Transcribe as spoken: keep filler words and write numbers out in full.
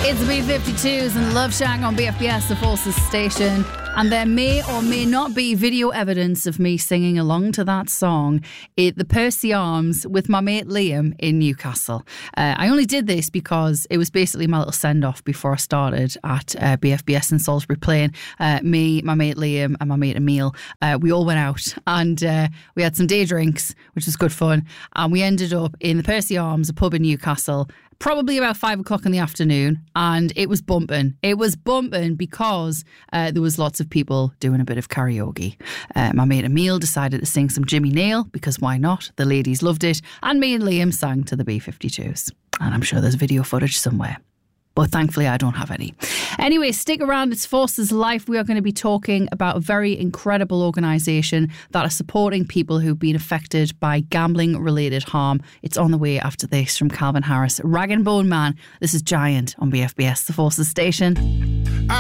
It's the B fifty-twos and Love Shack on B F B S, the Forces station. And there may or may not be video evidence of me singing along to that song at the Percy Arms with my mate Liam in Newcastle. Uh, I only did this because it was basically my little send-off before I started at uh, B F B S in Salisbury Plain. Uh, me, my mate Liam and my mate Emil, uh, we all went out and uh, we had some day drinks, which was good fun. And we ended up in the Percy Arms, a pub in Newcastle, probably about five o'clock in the afternoon, and it was bumping. It was bumping because uh, there was lots of people doing a bit of karaoke. Uh, my mate Emil decided to sing some Jimmy Nail, because why not? The ladies loved it. And me and Liam sang to the B fifty-twos. And I'm sure there's video footage somewhere. But thankfully I don't have any. Anyway, stick around. It's Forces Life. We are going to be talking about a very incredible organisation that are supporting people who've been affected by gambling-related harm. It's on the way after this from Calvin Harris. Rag and Bone Man. This is Giant on B F B S, the Forces station.